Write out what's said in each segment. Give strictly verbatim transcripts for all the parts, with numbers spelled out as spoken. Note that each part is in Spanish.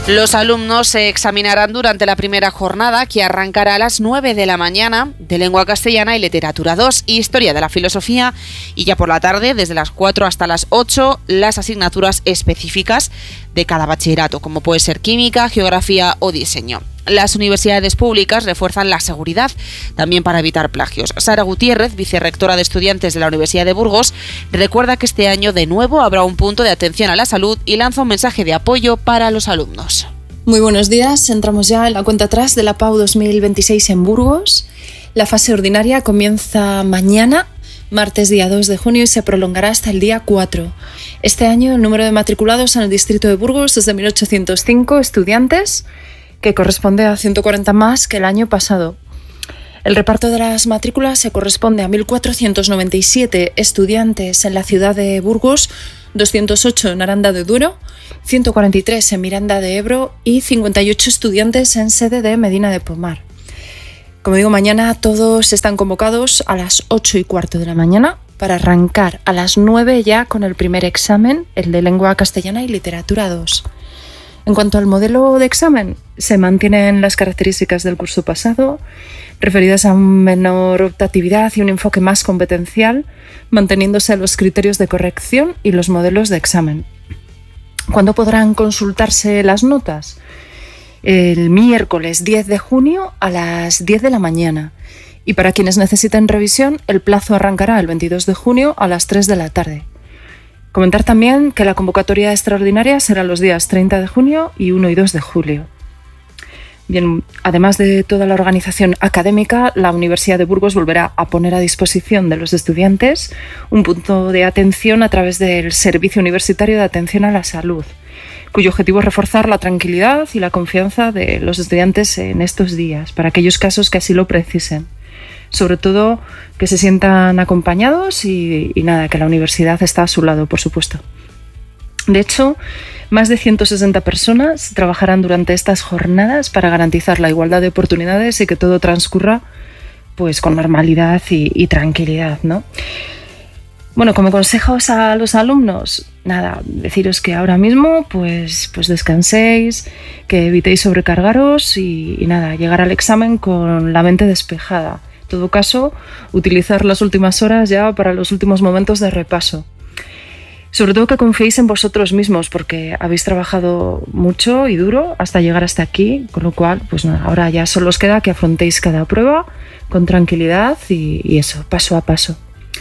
Los alumnos se examinarán durante la primera jornada, que arrancará a las nueve de la mañana, de Lengua Castellana y Literatura dos, y Historia de la Filosofía, y ya por la tarde, desde las cuatro hasta las ocho, las asignaturas específicas de cada bachillerato, como puede ser Química, Geografía o Diseño. Las universidades públicas refuerzan la seguridad, también para evitar plagios. Sara Gutiérrez, vicerrectora de estudiantes de la Universidad de Burgos, recuerda que este año de nuevo habrá un punto de atención a la salud y lanza un mensaje de apoyo para los alumnos. Muy buenos días, entramos ya en la cuenta atrás de la P A U dos mil veintiséis en Burgos. La fase ordinaria comienza mañana, martes día dos de junio, y se prolongará hasta el día cuatro. Este año el número de matriculados en el distrito de Burgos es de mil ochocientos cinco estudiantes, que corresponde a ciento cuarenta más que el año pasado. El reparto de las matrículas se corresponde a mil cuatrocientos noventa y siete estudiantes en la ciudad de Burgos, doscientos ocho en Aranda de Duero, ciento cuarenta y tres en Miranda de Ebro y cincuenta y ocho estudiantes en sede de Medina de Pomar. Como digo, mañana todos están convocados a las ocho y cuarto de la mañana para arrancar a las nueve ya con el primer examen, el de Lengua Castellana y Literatura dos. En cuanto al modelo de examen, se mantienen las características del curso pasado, referidas a una menor optatividad y un enfoque más competencial, manteniéndose los criterios de corrección y los modelos de examen. ¿Cuándo podrán consultarse las notas? El miércoles diez de junio a las diez de la mañana. Y para quienes necesiten revisión, el plazo arrancará el veintidós de junio a las tres de la tarde. Comentar también que la convocatoria extraordinaria será los días treinta de junio y uno y dos de julio. Bien, además de toda la organización académica, la Universidad de Burgos volverá a poner a disposición de los estudiantes un punto de atención a través del Servicio Universitario de Atención a la Salud, cuyo objetivo es reforzar la tranquilidad y la confianza de los estudiantes en estos días, para aquellos casos que así lo precisen. Sobre todo que se sientan acompañados y, y nada, que la universidad está a su lado, por supuesto. De hecho, más de ciento sesenta personas trabajarán durante estas jornadas para garantizar la igualdad de oportunidades y que todo transcurra pues, con normalidad y, y tranquilidad, ¿no? Bueno, como consejos a los alumnos, nada, deciros que ahora mismo pues, pues descanséis, que evitéis sobrecargaros y, y nada, llegar al examen con la mente despejada. En todo caso, utilizar las últimas horas ya para los últimos momentos de repaso. Sobre todo que confiéis en vosotros mismos, porque habéis trabajado mucho y duro hasta llegar hasta aquí, con lo cual, pues nada, ahora ya solo os queda que afrontéis cada prueba con tranquilidad y, y eso, paso a paso.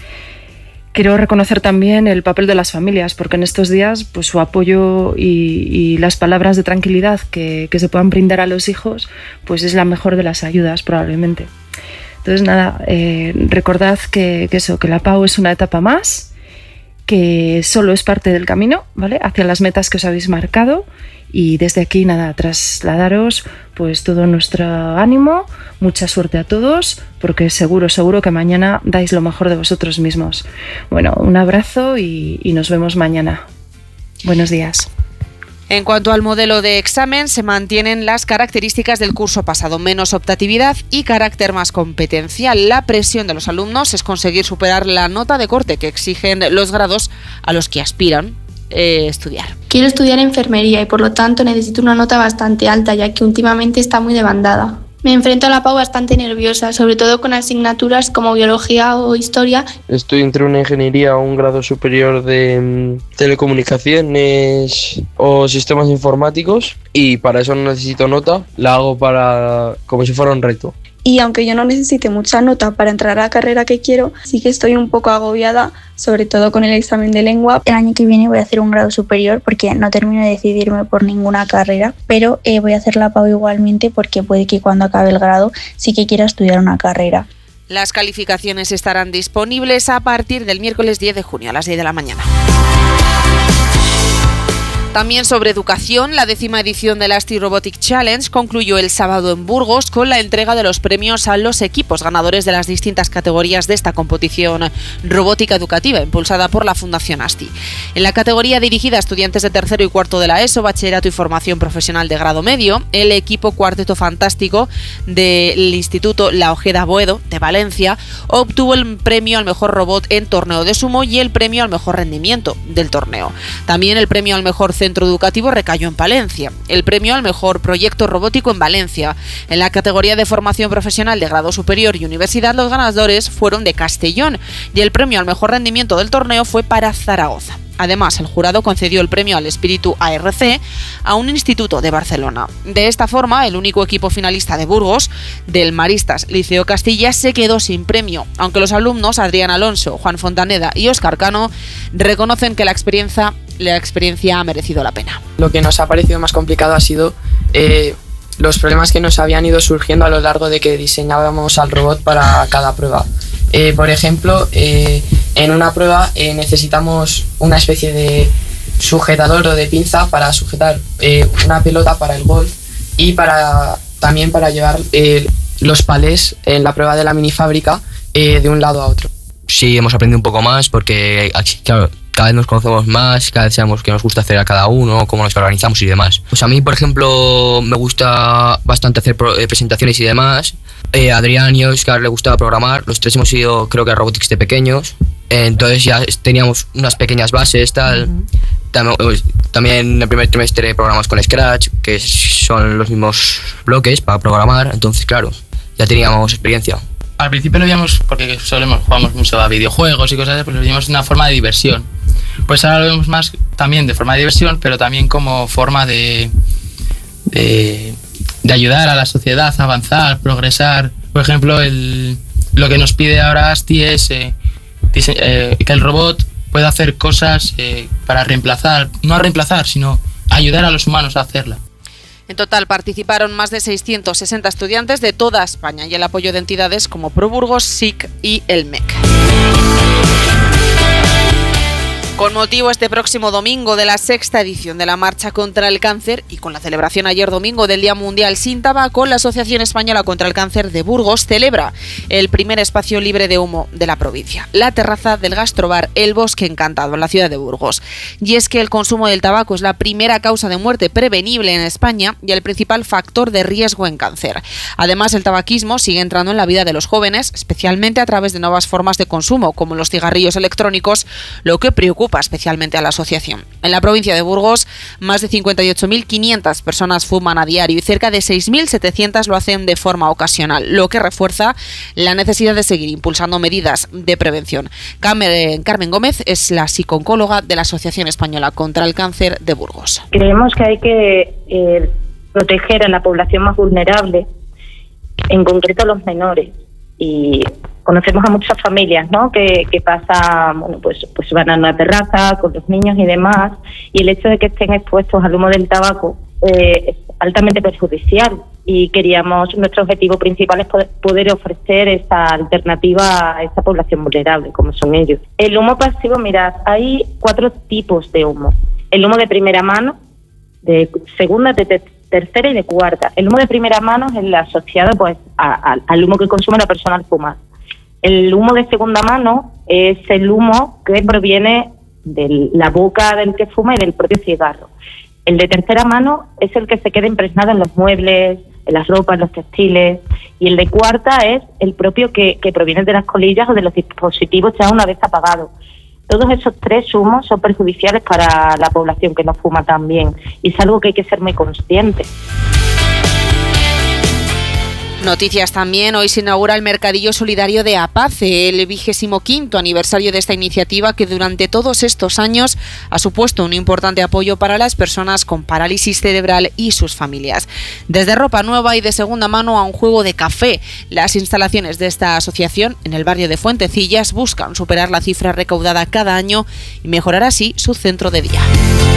Quiero reconocer también el papel de las familias, porque en estos días pues, su apoyo y, y las palabras de tranquilidad que, que se puedan brindar a los hijos pues es la mejor de las ayudas, probablemente. Entonces, nada, eh, recordad que, que eso, que la P A U es una etapa más, que solo es parte del camino, ¿vale?, hacia las metas que os habéis marcado, y desde aquí, nada, trasladaros pues todo nuestro ánimo, mucha suerte a todos, porque seguro, seguro que mañana dais lo mejor de vosotros mismos. Bueno, un abrazo y, y nos vemos mañana. Buenos días. En cuanto al modelo de examen, se mantienen las características del curso pasado, menos optatividad y carácter más competencial. La presión de los alumnos es conseguir superar la nota de corte que exigen los grados a los que aspiran eh, estudiar. Quiero estudiar enfermería y por lo tanto necesito una nota bastante alta, ya que últimamente está muy demandada. Me enfrento a la P A U bastante nerviosa, sobre todo con asignaturas como biología o historia. Estoy entre una ingeniería o un grado superior de um, telecomunicaciones o sistemas informáticos, y para eso no necesito nota, la hago para como si fuera un reto. Y aunque yo no necesite mucha nota para entrar a la carrera que quiero, sí que estoy un poco agobiada, sobre todo con el examen de lengua. El año que viene voy a hacer un grado superior porque no termino de decidirme por ninguna carrera, pero eh, voy a hacer la P A U igualmente porque puede que cuando acabe el grado sí que quiera estudiar una carrera. Las calificaciones estarán disponibles a partir del miércoles diez de junio a las diez de la mañana. También sobre educación, la décima edición del ASTI Robotic Challenge concluyó el sábado en Burgos con la entrega de los premios a los equipos ganadores de las distintas categorías de esta competición robótica educativa impulsada por la Fundación ASTI. En la categoría dirigida a estudiantes de tercero y cuarto de la ESO, bachillerato y formación profesional de grado medio, el equipo Cuarteto Fantástico del Instituto La Ojeda Boedo de Valencia obtuvo el premio al mejor robot en torneo de sumo y el premio al mejor rendimiento del torneo. También el premio al mejor centro educativo recayó en Palencia. El premio al mejor proyecto robótico en Valencia. En la categoría de formación profesional de grado superior y universidad, los ganadores fueron de Castellón y el premio al mejor rendimiento del torneo fue para Zaragoza. Además, el jurado concedió el premio al espíritu A R C a un instituto de Barcelona. De esta forma, el único equipo finalista de Burgos, del Maristas Liceo Castilla, se quedó sin premio, aunque los alumnos Adrián Alonso, Juan Fontaneda y Óscar Cano reconocen que la experiencia, la experiencia ha merecido la pena. Lo que nos ha parecido más complicado ha sido eh, los problemas que nos habían ido surgiendo a lo largo de que diseñábamos al robot para cada prueba. Eh, por ejemplo, eh, en una prueba eh, necesitamos una especie de sujetador o de pinza para sujetar eh, una pelota para el golf y para, también para llevar eh, los palés en la prueba de la minifábrica eh, de un lado a otro. Sí, hemos aprendido un poco más porque, claro, cada vez nos conocemos más, cada vez sabemos qué nos gusta hacer a cada uno, cómo nos organizamos y demás. Pues a mí, por ejemplo, me gusta bastante hacer presentaciones y demás. Eh, Adrián y Óscar le gustaba programar, los tres hemos ido, creo que a Robotics de pequeños, entonces ya teníamos unas pequeñas bases, tal. Uh-huh. Tam- también en el primer trimestre programamos con Scratch, que son los mismos bloques para programar, entonces claro, ya teníamos experiencia. Al principio lo veíamos, porque solemos jugamos mucho a videojuegos y cosas así, pues lo veíamos de una forma de diversión. Pues ahora lo vemos más también de forma de diversión, pero también como forma de, de, de ayudar a la sociedad a avanzar, progresar. Por ejemplo, el, lo que nos pide ahora ASTI es eh, dise- eh, que el robot pueda hacer cosas eh, para reemplazar, no a reemplazar, sino ayudar a los humanos a hacerla. En total participaron más de seiscientos sesenta estudiantes de toda España y el apoyo de entidades como ProBurgos, S I C y el M E C. Con motivo este próximo domingo de la sexta edición de la Marcha contra el Cáncer y con la celebración ayer domingo del Día Mundial sin Tabaco, la Asociación Española contra el Cáncer de Burgos celebra el primer espacio libre de humo de la provincia, la terraza del gastrobar El Bosque Encantado en la ciudad de Burgos. Y es que el consumo del tabaco es la primera causa de muerte prevenible en España y el principal factor de riesgo en cáncer. Además, el tabaquismo sigue entrando en la vida de los jóvenes, especialmente a través de nuevas formas de consumo, como los cigarrillos electrónicos, lo que preocupa especialmente a la asociación. En la provincia de Burgos, más de cincuenta y ocho mil quinientas personas fuman a diario y cerca de seis mil setecientas lo hacen de forma ocasional, lo que refuerza la necesidad de seguir impulsando medidas de prevención. Carmen Gómez es la psicooncóloga de la Asociación Española contra el Cáncer de Burgos. Creemos que hay que eh, proteger a la población más vulnerable, en concreto a los menores, y conocemos a muchas familias, ¿no?, que, que pasan, bueno, pues, pues van a una terraza con los niños y demás, y el hecho de que estén expuestos al humo del tabaco eh, es altamente perjudicial, y queríamos, nuestro objetivo principal es poder, poder ofrecer esa alternativa a esa población vulnerable, como son ellos. El humo pasivo, mirad, hay cuatro tipos de humo. El humo de primera mano, de segunda, de te- tercera y de cuarta. El humo de primera mano es el asociado pues a, a, al humo que consume la persona al fumar. El humo de segunda mano es el humo que proviene de la boca del que fuma y del propio cigarro. El de tercera mano es el que se queda impregnado en los muebles, en las ropas, en los textiles. Y el de cuarta es el propio que, que proviene de las colillas o de los dispositivos ya una vez apagados. Todos esos tres humos son perjudiciales para la población que no fuma también, y es algo que hay que ser muy consciente. Noticias también, hoy se inaugura el Mercadillo Solidario de Apace, el vigésimo quinto aniversario de esta iniciativa que durante todos estos años ha supuesto un importante apoyo para las personas con parálisis cerebral y sus familias. Desde ropa nueva y de segunda mano a un juego de café, las instalaciones de esta asociación en el barrio de Fuentecillas buscan superar la cifra recaudada cada año y mejorar así su centro de día.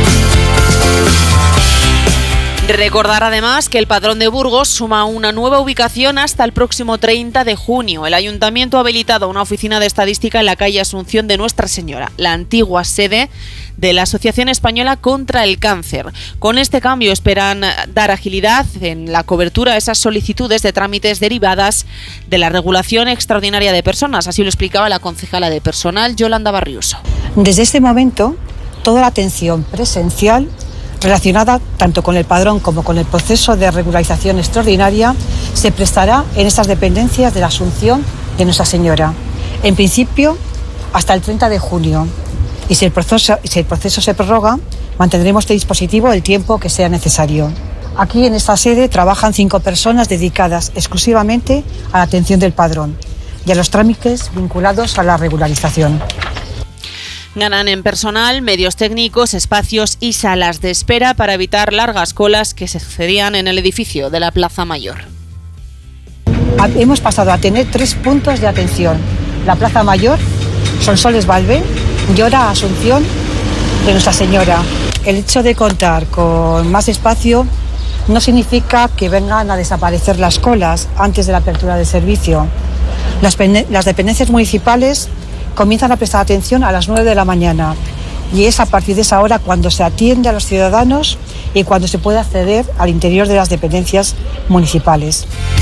Recordar además que el Padrón de Burgos suma una nueva ubicación hasta el próximo treinta de junio. El Ayuntamiento ha habilitado una oficina de estadística en la calle Asunción de Nuestra Señora, la antigua sede de la Asociación Española contra el Cáncer. Con este cambio esperan dar agilidad en la cobertura a esas solicitudes de trámites derivadas de la regulación extraordinaria de personas. Así lo explicaba la concejala de personal, Yolanda Barriuso. Desde este momento, toda la atención presencial relacionada tanto con el padrón como con el proceso de regularización extraordinaria se prestará en estas dependencias de la Asunción de Nuestra Señora, en principio hasta el treinta de junio, y si el proceso, si el proceso se prorroga, Mantendremos este dispositivo el tiempo que sea necesario. Aquí en esta sede trabajan cinco personas dedicadas exclusivamente a la atención del padrón y a los trámites vinculados a la regularización. Ganan en personal, medios técnicos, espacios y salas de espera para evitar largas colas que se sucedían en el edificio de la Plaza Mayor. Hemos pasado a tener tres puntos de atención. La Plaza Mayor, Sonsoles Valve, Llora, Asunción de Nuestra Señora. El hecho de contar con más espacio no significa que vengan a desaparecer las colas antes de la apertura del servicio. Las, las dependencias municipales comienzan a prestar atención a las nueve de la mañana y es a partir de esa hora cuando se atiende a los ciudadanos y cuando se puede acceder al interior de las dependencias municipales.